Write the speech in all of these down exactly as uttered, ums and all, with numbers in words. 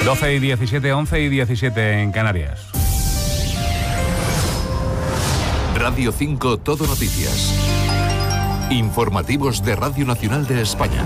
doce y diecisiete, once y diecisiete en Canarias. Radio cinco Todo Noticias. Informativos de Radio Nacional de España.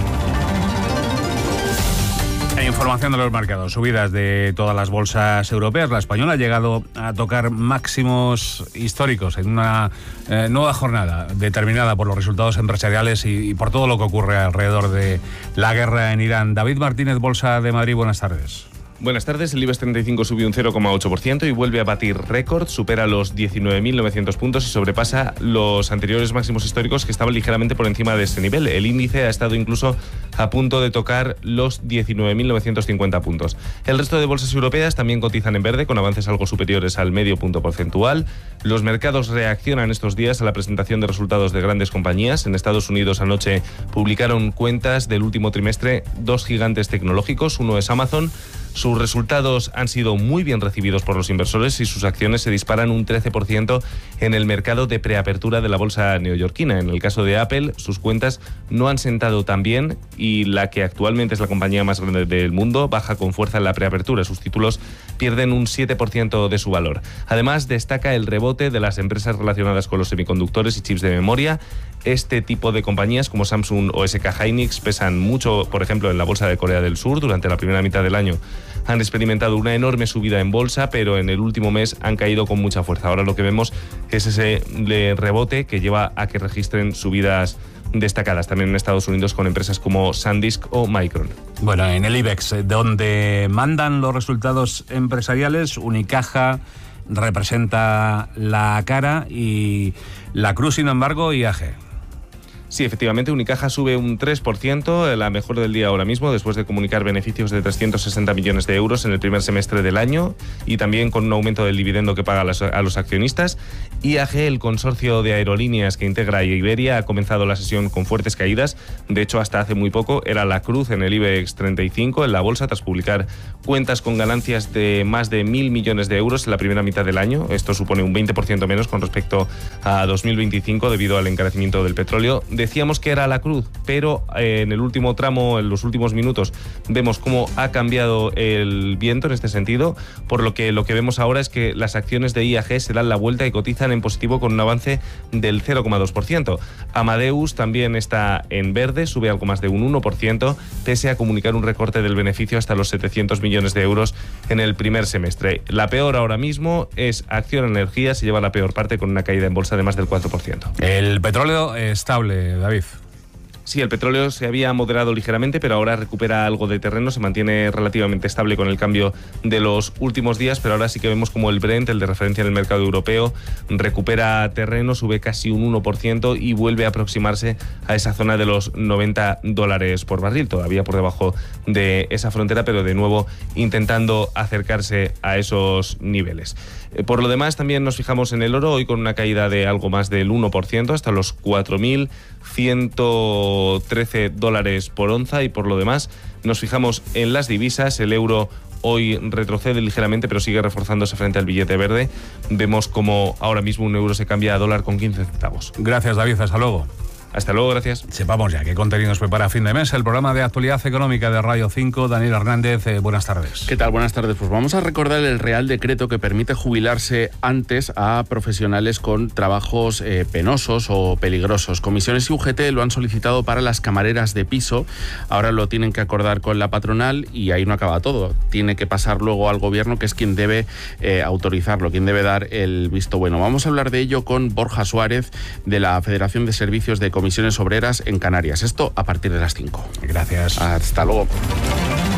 Información de los mercados, subidas de todas las bolsas europeas. La española ha llegado a tocar máximos históricos en una eh, nueva jornada determinada por los resultados empresariales y, y por todo lo que ocurre alrededor de la guerra en Irán. David Martínez, Bolsa de Madrid, buenas tardes. Buenas tardes, el IBEX treinta y cinco subió un cero coma ocho por ciento y vuelve a batir récord, supera los diecinueve mil novecientos puntos y sobrepasa los anteriores máximos históricos que estaban ligeramente por encima de este nivel. El índice ha estado incluso a punto de tocar los diecinueve mil novecientos cincuenta puntos. El resto de bolsas europeas también cotizan en verde, con avances algo superiores al medio punto porcentual. Los mercados reaccionan estos días a la presentación de resultados de grandes compañías. En Estados Unidos anoche publicaron cuentas del último trimestre dos gigantes tecnológicos, uno es Amazon. Sus resultados han sido muy bien recibidos por los inversores y sus acciones se disparan un trece por ciento en el mercado de preapertura de la bolsa neoyorquina. En el caso de Apple, sus cuentas no han sentado tan bien y la que actualmente es la compañía más grande del mundo baja con fuerza en la preapertura. Sus títulos pierden un siete por ciento de su valor. Además, destaca el rebote de las empresas relacionadas con los semiconductores y chips de memoria. Este tipo de compañías como Samsung o S K Hynix pesan mucho, por ejemplo, en la bolsa de Corea del Sur. Durante la primera mitad del año han experimentado una enorme subida en bolsa, pero en el último mes han caído con mucha fuerza. Ahora lo que vemos es ese rebote que lleva a que registren subidas destacadas también en Estados Unidos con empresas como SanDisk o Micron. Bueno, en el IBEX, donde mandan los resultados empresariales, Unicaja representa la cara y la Cruz, sin embargo, I A G. Sí, efectivamente, Unicaja sube un tres por ciento, la mejor del día ahora mismo, después de comunicar beneficios de trescientos sesenta millones de euros en el primer semestre del año y también con un aumento del dividendo que paga a los accionistas. I A G, el consorcio de aerolíneas que integra Iberia, ha comenzado la sesión con fuertes caídas. De hecho, hasta hace muy poco era la cruz en el IBEX treinta y cinco, en la bolsa, tras publicar cuentas con ganancias de más de mil millones de euros en la primera mitad del año. Esto supone un veinte por ciento menos con respecto a dos mil veinticinco debido al encarecimiento del petróleo. Decíamos que era la cruz, pero eh, en el último tramo, en los últimos minutos, vemos cómo ha cambiado el viento en este sentido, por lo que lo que vemos ahora es que las acciones de I A G se dan la vuelta y cotizan en positivo con un avance del cero coma dos por ciento. Amadeus también está en verde, sube algo más de un uno por ciento, pese a comunicar un recorte del beneficio hasta los setecientos millones de euros en el primer semestre. La peor ahora mismo es Acciona Energía, se lleva la peor parte con una caída en bolsa de más del cuatro por ciento. El petróleo estable, David. Sí, el petróleo se había moderado ligeramente, pero ahora recupera algo de terreno, se mantiene relativamente estable con el cambio de los últimos días, pero ahora sí que vemos como el Brent, el de referencia en el mercado europeo, recupera terreno, sube casi un uno por ciento y vuelve a aproximarse a esa zona de los noventa dólares por barril, todavía por debajo de esa frontera, pero de nuevo intentando acercarse a esos niveles. Por lo demás, también nos fijamos en el oro, hoy con una caída de algo más del uno por ciento, hasta los cuatro mil ciento trece dólares por onza, y por lo demás nos fijamos en las divisas. El euro hoy retrocede ligeramente, pero sigue reforzándose frente al billete verde. Vemos como ahora mismo un euro se cambia a dólar con quince centavos. Gracias, David, hasta luego. Hasta luego, gracias. Sepamos ya qué contenido nos prepara a fin de mes el programa de actualidad económica de Radio cinco. Daniel Hernández, eh, buenas tardes. ¿Qué tal? Buenas tardes. Pues vamos a recordar el Real Decreto que permite jubilarse antes a profesionales con trabajos eh, penosos o peligrosos. Comisiones y U G T lo han solicitado para las camareras de piso. Ahora lo tienen que acordar con la patronal y ahí no acaba todo. Tiene que pasar luego al gobierno, que es quien debe eh, autorizarlo, quien debe dar el visto bueno. Vamos a hablar de ello con Borja Suárez, de la Federación de Servicios de Comisiones Obreras en Canarias. Esto a partir de las cinco. Gracias. Hasta luego.